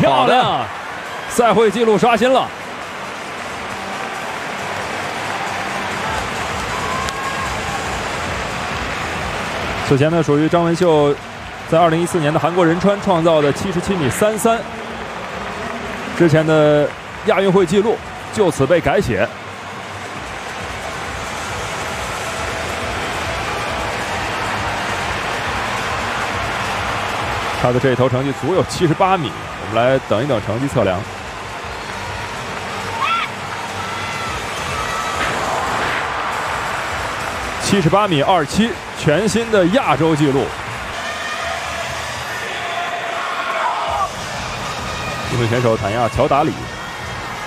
漂亮，赛会纪录刷新了。此前呢，属于张文秀在2014年的韩国仁川创造的77米33，之前的亚运会纪录就此被改写。他的这一投成绩足有78米，我们来等一等成绩测量。78米27，全新的亚洲纪录。日本选手坦亚乔达里